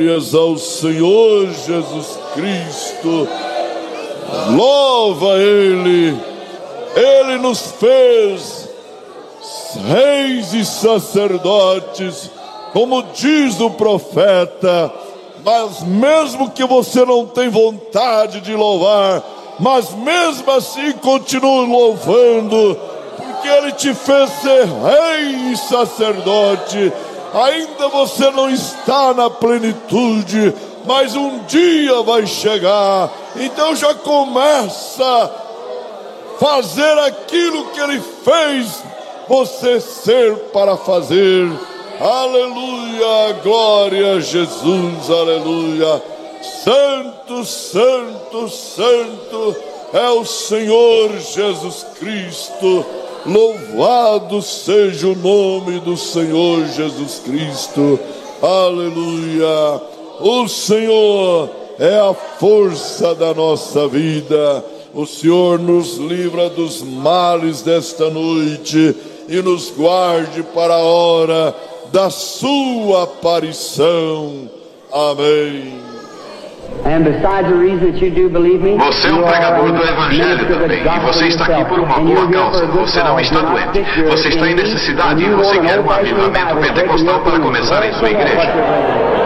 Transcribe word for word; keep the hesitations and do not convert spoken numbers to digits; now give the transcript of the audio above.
Glórias ao Senhor Jesus Cristo. Louva Ele. Ele nos fez reis e sacerdotes, como diz o profeta. Mas mesmo que você não tenha vontade de louvar, mas mesmo assim continue louvando, porque Ele te fez ser rei e sacerdote. Ainda você não está na plenitude, mas um dia vai chegar. Então já começa a fazer aquilo que Ele fez você ser para fazer. Aleluia, glória a Jesus, aleluia. Santo, santo, santo é o Senhor Jesus Cristo. Louvado seja o nome do Senhor Jesus Cristo. Aleluia. O Senhor é a força da nossa vida. O Senhor nos livra dos males desta noite e nos guarde para a hora da sua aparição. Amém. Você é um pregador do Evangelho também, e você está aqui por uma boa causa. Você não está doente, você está em necessidade e você quer um avivamento pentecostal para começar em sua igreja.